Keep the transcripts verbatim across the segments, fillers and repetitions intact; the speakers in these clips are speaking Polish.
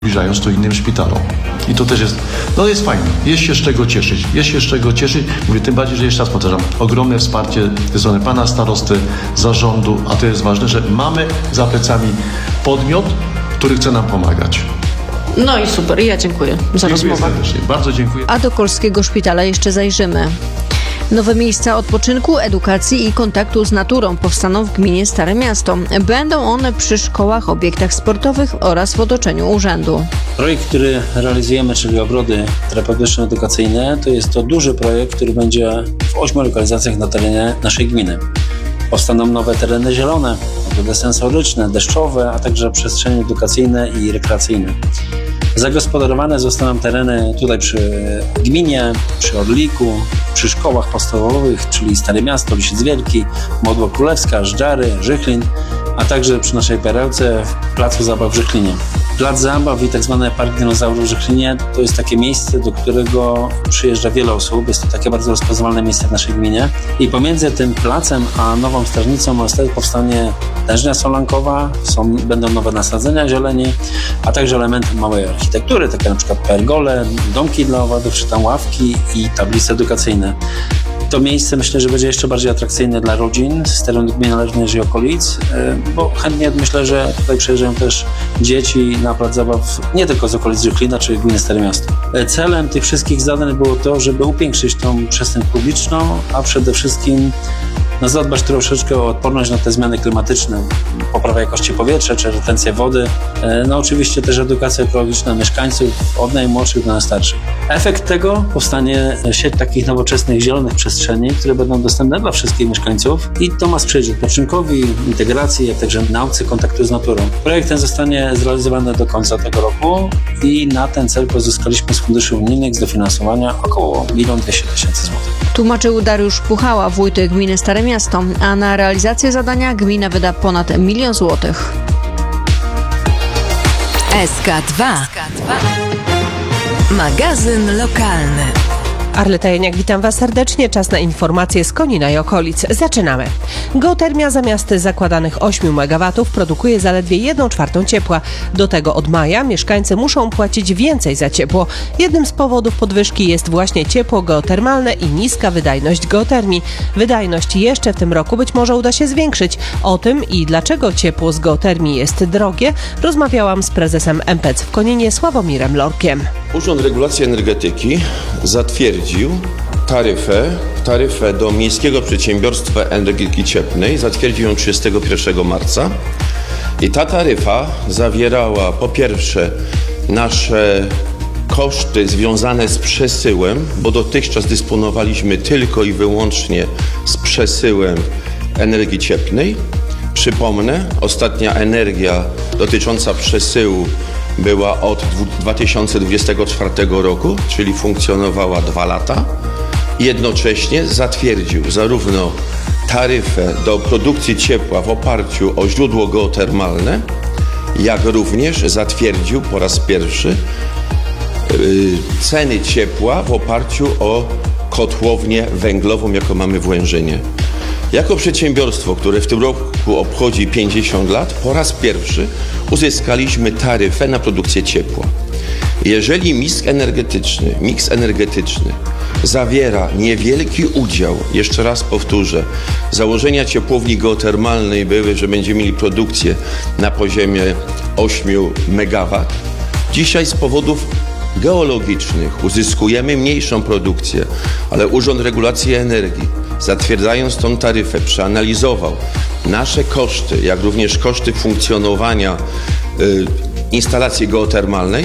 zbliżając to innym szpitalom. I to też jest, no jest fajnie, jest się z czego cieszyć, jest się z czego cieszyć. Mówię, tym bardziej, że jeszcze raz powtarzam, ogromne wsparcie ze strony pana starosty, zarządu, a to jest ważne, że mamy za plecami podmiot, który chce nam pomagać. No i super, ja dziękuję za Dziękuję rozmowę. serdecznie, bardzo dziękuję. A do Kolskiego Szpitala jeszcze zajrzymy. Nowe miejsca odpoczynku, edukacji i kontaktu z naturą powstaną w gminie Stare Miasto. Będą one przy szkołach, obiektach sportowych oraz w otoczeniu urzędu. Projekt, który realizujemy, czyli ogrody terapeutyczno-edukacyjne, to jest to duży projekt, który będzie w ośmiu lokalizacjach na terenie naszej gminy. Powstaną nowe tereny zielone, ogrody sensoryczne, deszczowe, a także przestrzenie edukacyjne i rekreacyjne. Zagospodarowane zostaną tereny tutaj przy gminie, przy Orliku, przy szkołach podstawowych, czyli Stare Miasto, Lisiec Wielki, Modło Królewska, Żdżary, Żychlin, a także przy naszej perełce w Placu Zabaw w Żychlinie. Plac Zabaw i tzw. Park Dinozaurów w Żychlinie to jest takie miejsce, do którego przyjeżdża wiele osób. Jest to takie bardzo rozpoznawalne miejsce w naszej gminie. I pomiędzy tym placem a nową strażnicą O S T powstanie tężnia solankowa, są, będą nowe nasadzenia zieleni, a także elementy małej architektury, takie na przykład pergole, domki dla owadów, czy tam ławki i tablice edukacyjne. To miejsce myślę, że będzie jeszcze bardziej atrakcyjne dla rodzin z terenu gminy Leszno i okolic, bo chętnie myślę, że tutaj przyjeżdżają też dzieci na plac zabaw nie tylko z okolic Żychlina czy gminy Stare Miasto. Celem tych wszystkich zadań było to, żeby upiększyć tą przestrzeń publiczną, a przede wszystkim no, zadbać troszeczkę o odporność na te zmiany klimatyczne, poprawę jakości powietrza czy retencję wody. No oczywiście też edukacja ekologiczna mieszkańców od najmłodszych do najstarszych. Efekt tego powstanie sieć takich nowoczesnych, zielonych przestrzeni, które będą dostępne dla wszystkich mieszkańców i to ma sprzyjać odpoczynkowi, integracji, jak także nauce kontaktu z naturą. Projekt ten zostanie zrealizowany do końca tego roku i na ten cel pozyskaliśmy z funduszy unijnych z dofinansowania około milion dwieście tysięcy złotych. Tłumaczył Dariusz Puchała, wójt gminy Stare Miasto, a na realizację zadania gmina wyda ponad milion złotych. S K dwa. Magazyn lokalny. Arleta Janiak, witam Was serdecznie. Czas na informacje z Konina i okolic. Zaczynamy. Geotermia zamiast zakładanych ośmiu megawatów produkuje zaledwie jedną czwartą ciepła. Do tego od maja mieszkańcy muszą płacić więcej za ciepło. Jednym z powodów podwyżki jest właśnie ciepło geotermalne i niska wydajność geotermii. Wydajność jeszcze w tym roku być może uda się zwiększyć. O tym i dlaczego ciepło z geotermii jest drogie, rozmawiałam z prezesem M P C w Koninie Sławomirem Lorkiem. Urząd Regulacji Energetyki zatwierdził taryfę, taryfę do Miejskiego Przedsiębiorstwa Energii Cieplnej, zatwierdził ją trzydziestego pierwszego marca i ta taryfa zawierała po pierwsze nasze koszty związane z przesyłem, bo dotychczas dysponowaliśmy tylko i wyłącznie z przesyłem energii cieplnej. Przypomnę, ostatnia energia dotycząca przesyłu była od dwa tysiące dwudziestego czwartego roku, czyli funkcjonowała dwa lata. Jednocześnie zatwierdził zarówno taryfę do produkcji ciepła w oparciu o źródło geotermalne, jak również zatwierdził po raz pierwszy yy, ceny ciepła w oparciu o kotłownię węglową, jaką mamy w Łężynie. Jako przedsiębiorstwo, które w tym roku obchodzi pięćdziesiąt lat, po raz pierwszy uzyskaliśmy taryfę na produkcję ciepła. Jeżeli miks energetyczny, miks energetyczny zawiera niewielki udział, jeszcze raz powtórzę, założenia ciepłowni geotermalnej były, że będziemy mieli produkcję na poziomie ośmiu megawatów, dzisiaj z powodów geologicznych uzyskujemy mniejszą produkcję, ale Urząd Regulacji Energii, zatwierdzając tą taryfę, przeanalizował nasze koszty, jak również koszty funkcjonowania y, instalacji geotermalnej,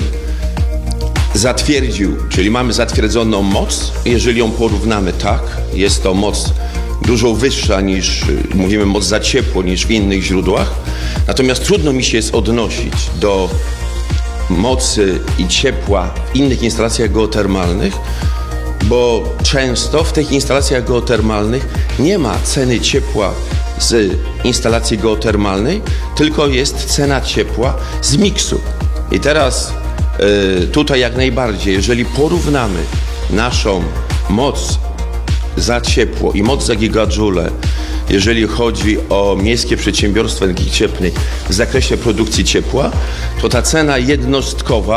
zatwierdził, czyli mamy zatwierdzoną moc, jeżeli ją porównamy, tak, jest to moc dużo wyższa niż, mówimy, moc za ciepło niż w innych źródłach, natomiast trudno mi się jest odnosić do mocy i ciepła w innych instalacjach geotermalnych, bo często w tych instalacjach geotermalnych nie ma ceny ciepła z instalacji geotermalnej, tylko jest cena ciepła z miksu. I teraz y, tutaj jak najbardziej, jeżeli porównamy naszą moc za ciepło i moc za gigadżule jeżeli chodzi o miejskie przedsiębiorstwa energii cieplnej w zakresie produkcji ciepła, to ta cena jednostkowa